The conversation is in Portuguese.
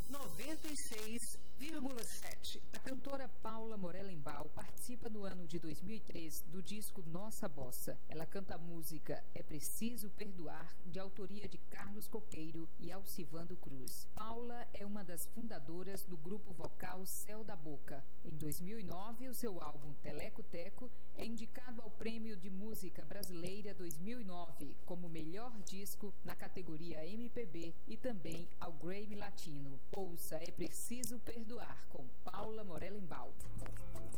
96,7. A cantora Paula Morelenbaum participa no ano de 2003 do disco Nossa Bossa. Ela canta a música É Preciso Perdoar, de autoria de Carlos Coqueiro e Alcivando Cruz. Paula é uma das fundadoras do grupo vocal Céu da Boca. Em 2009, o seu álbum Teleco Teco é indicado ao Prêmio de Música Brasileira 2009 como melhor disco na categoria MPB e também ao Grammy Latino. Ouça É Preciso Perdoar com Paula Morelenbaum.